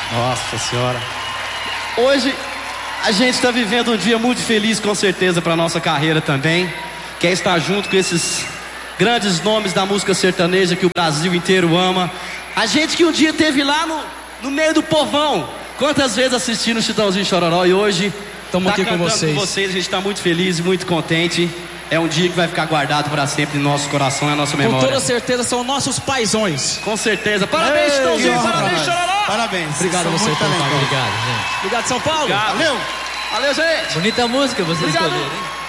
Nossa Senhora. Hoje a gente está vivendo um dia muito feliz, com certeza, para nossa carreira também, que é estar junto com esses grandes nomes da música sertaneja que o Brasil inteiro ama. A gente que um dia esteve lá no meio do povão, quantas vezes assistindo o Chitãozinho Chororó, e hoje estamos aqui com vocês. A gente está muito feliz e muito contente. É um dia que vai ficar guardado para sempre no nosso coração e na nossa memória. Com toda certeza são nossos paizões. Com certeza. Parabéns, Chitãozinho. Parabéns, Chororó. Parabéns. Obrigado a você, São Paulo. Obrigado, gente. Obrigado, São Paulo. Obrigado. Valeu. Valeu, gente. Bonita música vocês Obrigado. escolheram, hein?